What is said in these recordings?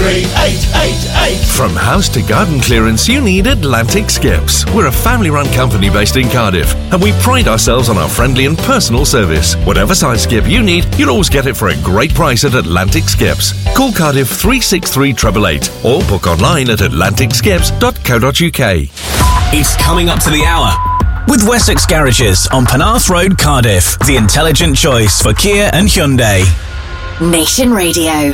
03888. From house to garden clearance, you need Atlantic Skips. We're a family-run company based in Cardiff, and we pride ourselves on our friendly and personal service. Whatever size skip you need, you'll always get it for a great price at Atlantic Skips. Call Cardiff 363 888 or book online at atlanticskips.co.uk. It's coming up to the hour. With Wessex Garages on Penarth Road, Cardiff. The intelligent choice for Kia and Hyundai. Nation Radio.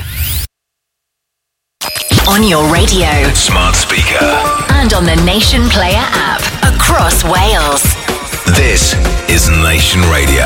On your radio. Smart speaker. And on the Nation Player app. Across Wales. This is Nation Radio.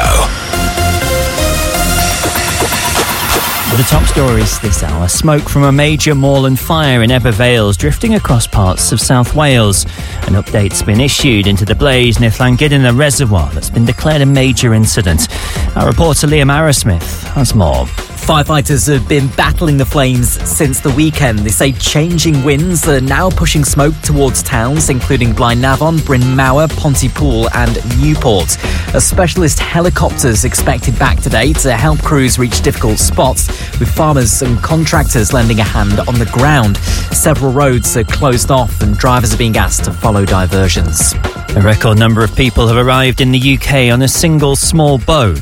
The top stories this hour. Smoke from a major moorland fire in Ebbw Vale drifting across parts of South Wales. An update's been issued into the blaze near Llangidden Reservoir that's been declared a major incident. Our reporter Liam Arrowsmith has more. Firefighters have been battling the flames since the weekend. They say changing winds are now pushing smoke towards towns including Blaenavon, Bryn Mawr, Pontypool and Newport. A specialist helicopters expected back today to help crews reach difficult spots, with farmers and contractors lending a hand on the ground. Several roads are closed off and drivers are being asked to follow diversions. A record number of people have arrived in the UK on a single small boat.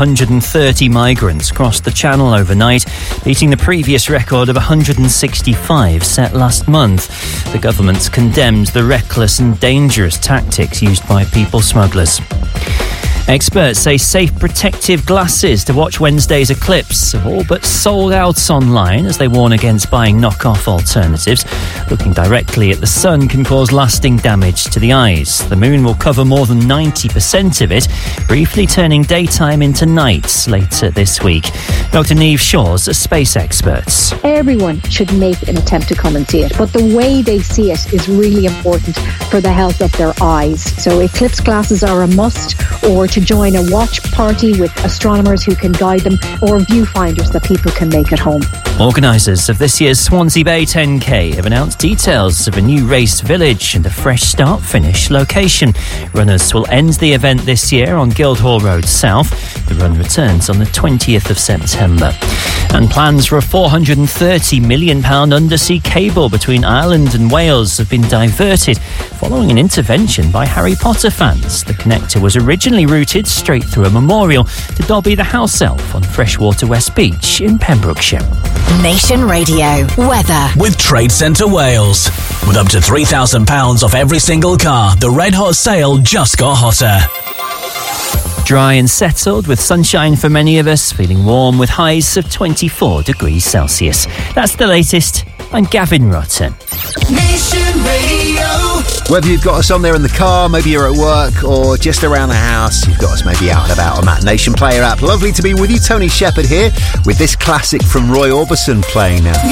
230 migrants crossed the Channel overnight, beating the previous record of 165 set last month. The government's condemned the reckless and dangerous tactics used by people smugglers. Experts say safe protective glasses to watch Wednesday's eclipse have all but sold out online as they warn against buying knockoff alternatives. Looking directly at the sun can cause lasting damage to the eyes. The moon will cover more than 90% of it, briefly turning daytime into nights later this week. Dr. Niamh Shaw's a space expert. Everyone should make an attempt to come and see it, but the way they see it is really important for the health of their eyes. So eclipse glasses are a must, or to join a watch party with astronomers who can guide them, or viewfinders that people can make at home. Organisers of this year's Swansea Bay 10K have announced details of a new race village and a fresh start-finish location. Runners will end the event this year on Guildhall Road South. The run returns on the 20th of September. And plans for a £430 million undersea cable between Ireland and Wales have been diverted following an intervention by Harry Potter fans. The connector was originally routed straight through a memorial to Dobby the house elf on Freshwater West Beach in Pembrokeshire. Nation Radio. Weather. With Trade Centre Wales. With up to £3,000 off every single car, the Red Hot sale just got hotter. Dry and settled with sunshine for many of us, feeling warm with highs of 24 degrees Celsius. That's the latest. I'm Gavin Rutter. Nation Radio. Whether you've got us on there in the car, maybe you're at work, or just around the house, you've got us maybe out and about on that Nation Player app. Lovely to be with you. Tony Shepherd here with this classic from Roy Orbison playing now.